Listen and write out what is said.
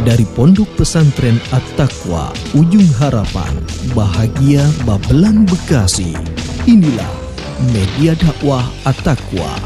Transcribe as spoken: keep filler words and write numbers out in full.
Dari Pondok Pesantren At-Taqwa, Ujung Harapan, Bahagia Babelan, Bekasi. Inilah media dakwah At-Taqwa.